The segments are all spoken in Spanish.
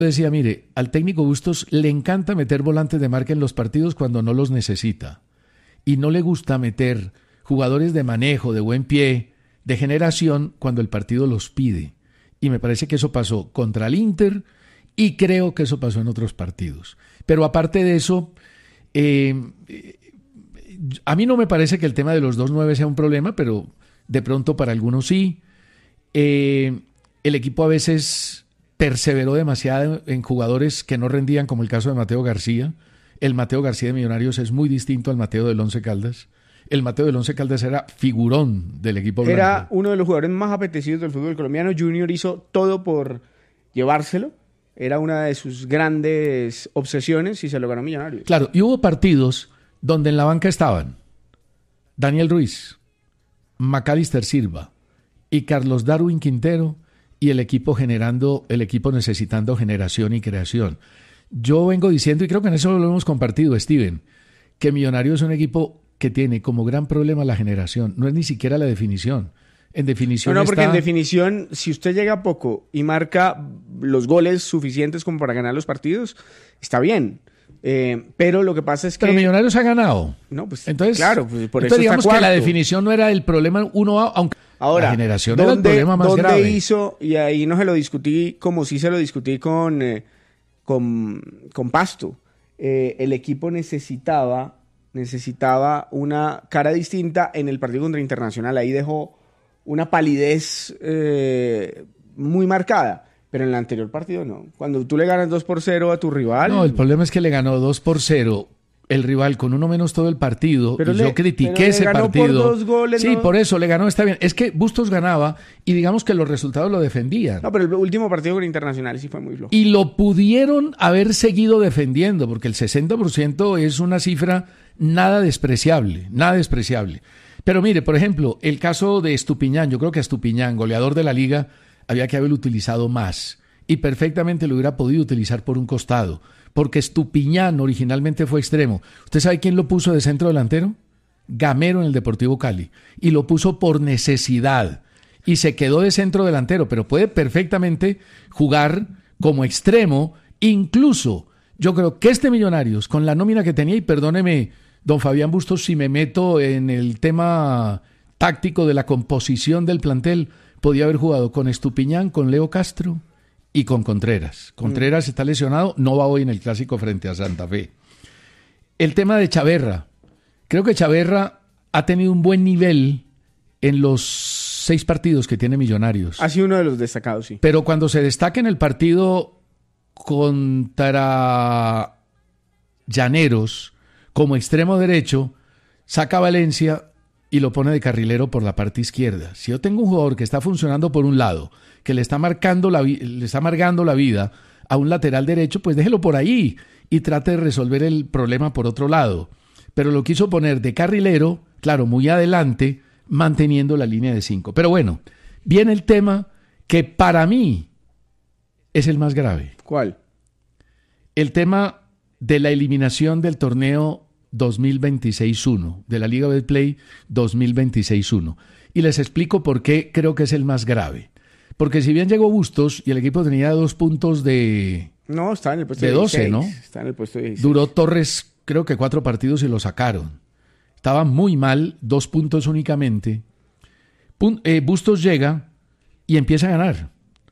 decía, mire, al técnico Bustos le encanta meter volantes de marca en los partidos cuando no los necesita. Y no le gusta meter jugadores de manejo, de buen pie, de generación, cuando el partido los pide. Y me parece que eso pasó contra el Inter y creo que eso pasó en otros partidos. Pero aparte de eso, a mí no me parece que el tema de los 2-9 sea un problema, pero de pronto para algunos sí. El equipo a veces perseveró demasiado en jugadores que no rendían, como el caso de Mateo García. El Mateo García de Millonarios es muy distinto al Mateo del Once Caldas. El Mateo del Once Caldas era figurón del equipo blanco. Era uno de los jugadores más apetecidos del fútbol colombiano. Junior hizo todo por llevárselo. Era una de sus grandes obsesiones y se lo ganó Millonarios. Claro, y hubo partidos donde en la banca estaban Daniel Ruiz, Macalister Silva y Carlos Darwin Quintero, y el equipo necesitando generación y creación. Yo vengo diciendo, y creo que en eso lo hemos compartido, Steven, que Millonarios es un equipo que tiene como gran problema la generación, no es ni siquiera la definición. En definición porque en definición, si usted llega poco y marca los goles suficientes como para ganar los partidos, está bien. Pero lo que pasa es que... Pero Millonarios ha ganado. No, pues entonces, claro, pues por eso digamos está que la definición no era el problema 1A, aunque ahora, la generación era el problema más grave. ¿Dónde hizo? Y ahí no se lo discutí como sí se lo discutí con Pasto. El equipo necesitaba una cara distinta en el partido contra Internacional. Ahí dejó una palidez muy marcada. Pero en el anterior partido no. Cuando tú le ganas 2-0 a tu rival... No, el problema es que le ganó 2-0 el rival con uno menos todo el partido. Pero yo critiqué ese partido. Por 2 goles, sí, ¿no? Por eso le ganó, está bien. Es que Bustos ganaba y digamos que los resultados lo defendían. No, pero el último partido con Internacional sí fue muy flojo. Y lo pudieron haber seguido defendiendo, porque el 60% es una cifra nada despreciable. Pero mire, por ejemplo, el caso de Estupiñán. Yo creo que a Estupiñán, goleador de la liga, había que haberlo utilizado más y perfectamente lo hubiera podido utilizar por un costado, porque Estupiñán originalmente fue extremo. ¿Usted sabe quién lo puso de centro delantero? Gamero en el Deportivo Cali, y lo puso por necesidad y se quedó de centro delantero, pero puede perfectamente jugar como extremo. Incluso yo creo que Millonarios, con la nómina que tenía, y perdóneme don Fabián Bustos si me meto en el tema táctico de la composición del plantel, podía haber jugado con Estupiñán, con Leo Castro y con Contreras. Contreras está lesionado, no va hoy en el clásico frente a Santa Fe. El tema de Chaverra. Creo que Chaverra ha tenido un buen nivel en los 6 partidos que tiene Millonarios. Ha sido uno de los destacados, sí. Pero cuando se destaca en el partido contra Llaneros como extremo derecho, saca a Valencia y lo pone de carrilero por la parte izquierda. Si yo tengo un jugador que está funcionando por un lado, que le está amargando la vida a un lateral derecho, pues déjelo por ahí y trate de resolver el problema por otro lado. Pero lo quiso poner de carrilero, claro, muy adelante, manteniendo la línea de 5. Pero bueno, viene el tema que para mí es el más grave. ¿Cuál? El tema de la eliminación del torneo 2026-1, de la Liga Betplay 2026-1. Y les explico por qué creo que es el más grave. Porque si bien llegó Bustos y el equipo tenía 2 puntos de... No, está en el puesto de 12, 16, ¿no? Está en el puesto de 16. Duró Torres, creo que 4 partidos y lo sacaron. Estaba muy mal, 2 puntos únicamente. Bustos llega y empieza a ganar.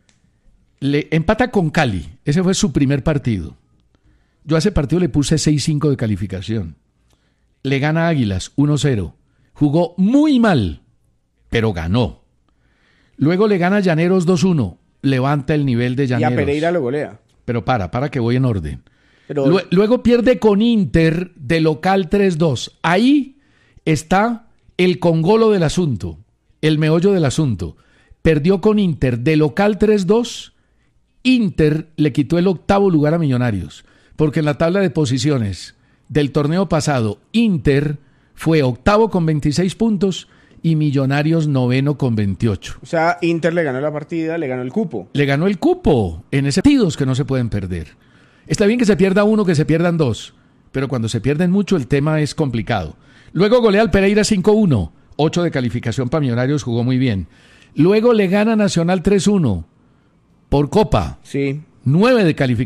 Le empata con Cali. Ese fue su primer partido. Yo a ese partido le puse 6-5 de calificación. Le gana a Águilas 1-0. Jugó muy mal, pero ganó. Luego le gana a Llaneros 2-1. Levanta el nivel de Llaneros. Y a Pereira lo golea. Pero para que voy en orden. Pero... Luego pierde con Inter de local 3-2. Ahí está el congolo del asunto, el meollo del asunto. Perdió con Inter de local 3-2. Inter le quitó el 8º lugar a Millonarios, porque en la tabla de posiciones del torneo pasado, Inter fue 8º con 26 puntos y Millonarios 9º con 28. O sea, Inter le ganó la partida, le ganó el cupo. Le ganó el cupo en esos partidos que no se pueden perder. Está bien que se pierda uno, que se pierdan 2, pero cuando se pierden mucho el tema es complicado. Luego golea al Pereira 5-1, 8 de calificación para Millonarios, jugó muy bien. Luego le gana Nacional 3-1 por Copa, sí. 9 de calificación.